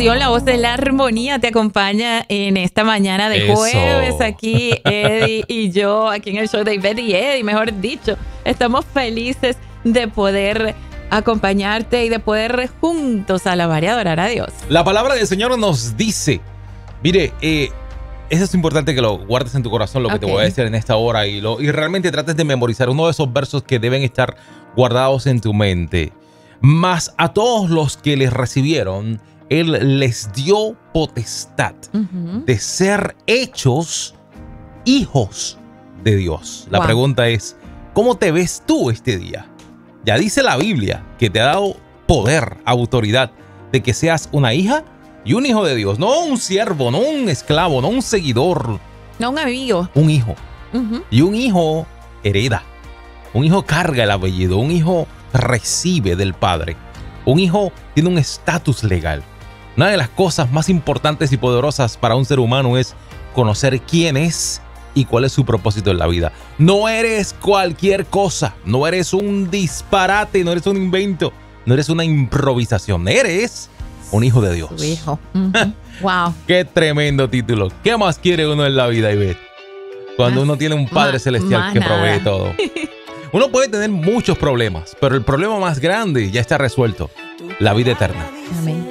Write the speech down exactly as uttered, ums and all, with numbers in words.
canción, la voz de la armonía te acompaña en esta mañana de Eso. jueves. Aquí Eddie y yo, aquí en el show de Ivette y Eddie, mejor dicho. Estamos felices de poder acompañarte y de poder juntos alabar y adorar a Dios. La palabra del Señor nos dice, mire, eh, eso es importante que lo guardes en tu corazón, lo que Ok. te voy a decir en esta hora, y, lo, y realmente trates de memorizar uno de esos versos que deben estar guardados en tu mente. Mas a todos los que les recibieron, Él les dio potestad Uh-huh. de ser hechos hijos de Dios. La Wow. pregunta es, ¿cómo te ves tú este día? Ya dice la Biblia que te ha dado poder, autoridad de que seas una hija y un hijo de Dios. No un siervo, no un esclavo, no un seguidor, No, un amigo. un hijo. Uh-huh. Y un hijo hereda. Un hijo carga el apellido. Un hijo recibe del padre. Un hijo tiene un estatus legal. Una de las cosas más importantes y poderosas para un ser humano es conocer quién es y cuál es su propósito en la vida. No eres cualquier cosa. No eres un disparate. No eres un invento. No eres una improvisación. Eres un hijo de Dios. Su hijo. Uh-huh. Wow. Qué tremendo título. ¿Qué más quiere uno en la vida, Ivette? Cuando Más- uno tiene un Padre más- Celestial más que nada. provee todo. Uno puede tener muchos problemas, pero el problema más grande ya está resuelto. La vida eterna. Amén.